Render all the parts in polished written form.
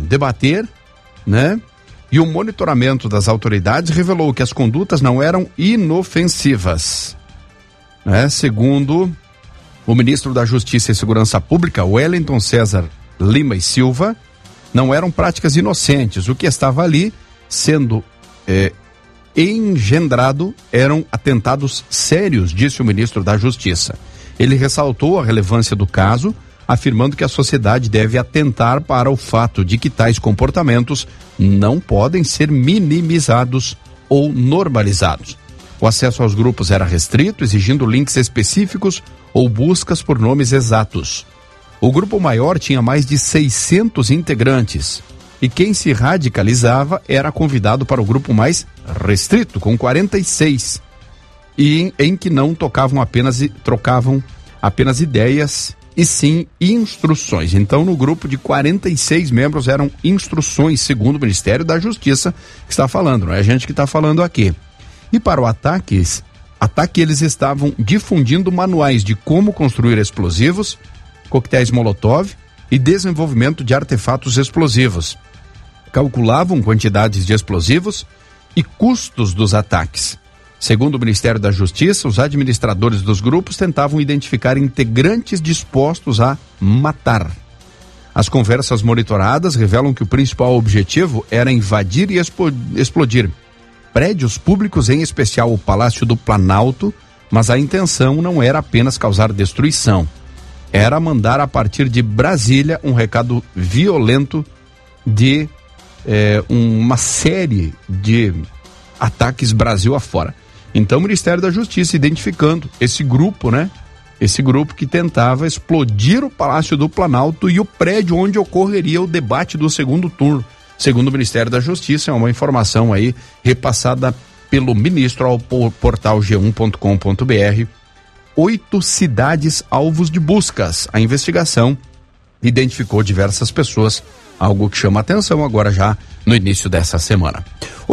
debater, né? E o monitoramento das autoridades revelou que as condutas não eram inofensivas, né? Segundo o ministro da Justiça e Segurança Pública, Wellington César Lima e Silva, não eram práticas inocentes. O que estava ali sendo engendrado eram atentados sérios, disse o ministro da Justiça. Ele ressaltou a relevância do caso, afirmando que a sociedade deve atentar para o fato de que tais comportamentos não podem ser minimizados ou normalizados. O acesso aos grupos era restrito, exigindo links específicos ou buscas por nomes exatos. O grupo maior tinha mais de 600 integrantes e quem se radicalizava era convidado para o grupo mais restrito, com 46, e em que não trocavam apenas ideias e sim instruções. Então, no grupo de 46 membros eram instruções, segundo o Ministério da Justiça que está falando, não é a gente que está falando aqui. E para o ataque, eles estavam difundindo manuais de como construir explosivos, coquetéis Molotov e desenvolvimento de artefatos explosivos. Calculavam quantidades de explosivos e custos dos ataques. Segundo o Ministério da Justiça, os administradores dos grupos tentavam identificar integrantes dispostos a matar. As conversas monitoradas revelam que o principal objetivo era invadir e explodir prédios públicos, em especial o Palácio do Planalto, mas a intenção não era apenas causar destruição. Era mandar a partir de Brasília um recado violento de uma série de ataques Brasil afora. Então o Ministério da Justiça identificando esse grupo, né? Esse grupo que tentava explodir o Palácio do Planalto e o prédio onde ocorreria o debate do segundo turno. Segundo o Ministério da Justiça, é uma informação aí repassada pelo ministro ao portal g1.com.br. 8 cidades alvos de buscas. A investigação identificou diversas pessoas, algo que chama atenção agora já no início dessa semana.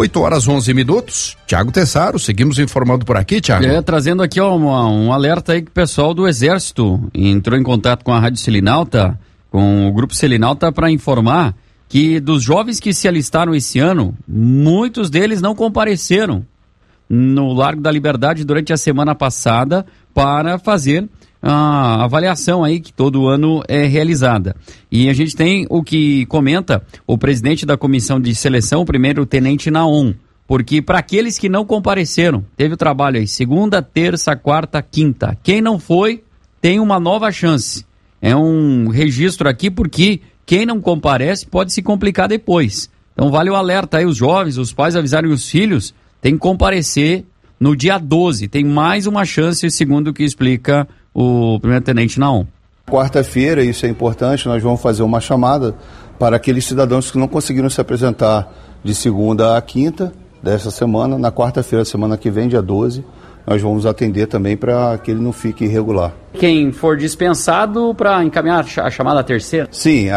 8h11. Tiago Tessaro, seguimos informando por aqui, Tiago. Trazendo aqui um alerta aí que o pessoal do Exército entrou em contato com a Rádio Selinalta, com o Grupo Selinalta, para informar que dos jovens que se alistaram esse ano, muitos deles não compareceram no Largo da Liberdade durante a semana passada para fazer a avaliação aí que todo ano é realizada. E a gente tem o que comenta o presidente da comissão de seleção, o primeiro-tenente Naon, porque para aqueles que não compareceram, teve o trabalho aí segunda, terça, quarta, quinta. Quem não foi, tem uma nova chance. É um registro aqui porque quem não comparece pode se complicar depois. Então vale o alerta aí, os jovens, os pais avisarem os filhos, tem que comparecer no dia 12. Tem mais uma chance, segundo o que explica o primeiro-tenente Naon. Quarta-feira, isso é importante, nós vamos fazer uma chamada para aqueles cidadãos que não conseguiram se apresentar de segunda a quinta dessa semana. Na quarta-feira, semana que vem, dia 12, nós vamos atender também para que ele não fique irregular. Quem for dispensado, para encaminhar a chamada terceira? Sim,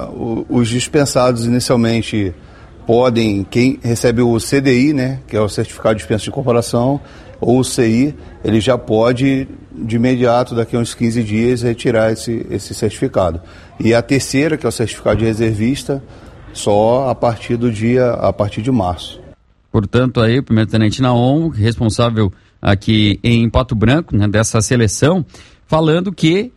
os dispensados inicialmente podem, quem recebe o CDI, né, que é o Certificado de Dispensa de Incorporação, ou o CI, ele já pode, de imediato, daqui a uns 15 dias, retirar esse certificado. E a terceira, que é o certificado de reservista, só a partir de março. Portanto, aí o primeiro-tenente Naon, responsável aqui em Pato Branco, né, dessa seleção, falando que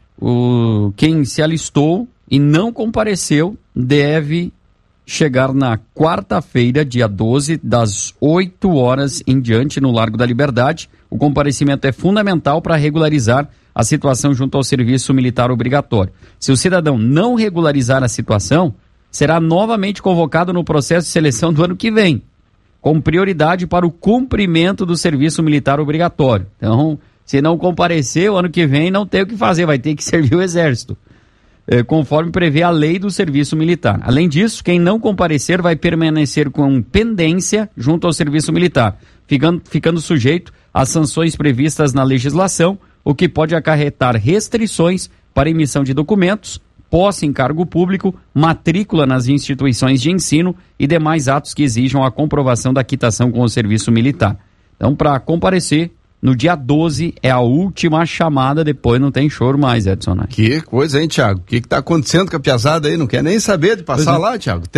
quem se alistou e não compareceu deve chegar na quarta-feira, dia 12, das 8 horas em diante, no Largo da Liberdade. O comparecimento é fundamental para regularizar a situação junto ao serviço militar obrigatório. Se o cidadão não regularizar a situação, será novamente convocado no processo de seleção do ano que vem, com prioridade para o cumprimento do serviço militar obrigatório. Então, se não comparecer, o ano que vem não tem o que fazer, vai ter que servir o Exército, conforme prevê a lei do serviço militar. Além disso, quem não comparecer vai permanecer com pendência junto ao serviço militar, ficando sujeito às sanções previstas na legislação, o que pode acarretar restrições para emissão de documentos, posse em cargo público, matrícula nas instituições de ensino e demais atos que exijam a comprovação da quitação com o serviço militar. Então, para comparecer, no dia 12 é a última chamada, depois não tem choro mais, Edson. Que coisa, hein, Thiago? O que está acontecendo com a piazada aí? Não quer nem saber de passar lá, Thiago?